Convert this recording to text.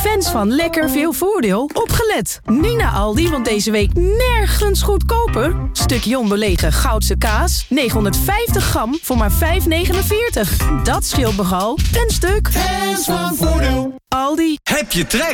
Fans van lekker veel voordeel, opgelet. Niet naar Aldi, want deze week nergens goedkoper. Stuk Jon belegen Goudse kaas, 950 gram voor maar €5,49. Dat scheelt nogal een stuk. Fans van voordeel. Aldi. Heb je trek?